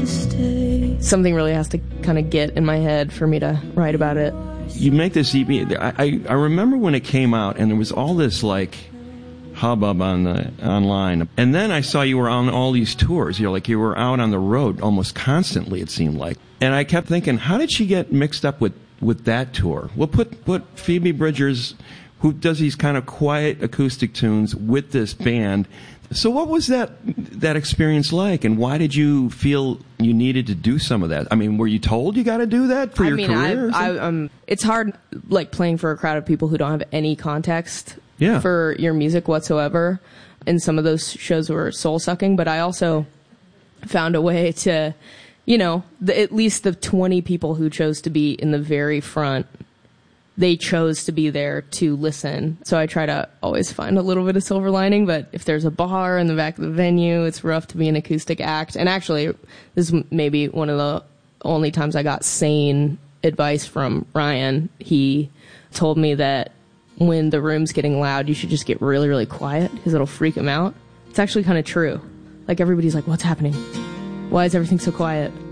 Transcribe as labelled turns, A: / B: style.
A: to stay.
B: Something really has to kind of get in my head for me to write about it.
C: You make this EP. I remember when it came out, and there was all this like hubbub online, and then I saw you were on all these tours. You were out on the road almost constantly, it seemed like. And I kept thinking, how did she get mixed up with that tour? Well, put Phoebe Bridgers, who does these kind of quiet acoustic tunes, with this band. So what was that experience like, and why did you feel you needed to do some of that? I mean, were you told you got to do that for your career?
B: It's hard, like, playing for a crowd of people who don't have any context for your music whatsoever. And some of those shows were soul-sucking, but I also found a way to, at least the 20 people who chose to be in the very front, they chose to be there to listen. So I try to always find a little bit of silver lining, but if there's a bar in the back of the venue, it's rough to be an acoustic act. And actually, this is maybe one of the only times I got sane advice from Ryan. He told me that when the room's getting loud, you should just get really, really quiet because it'll freak him out. It's actually kind of true. Like, everybody's like, what's happening? Why is everything so quiet?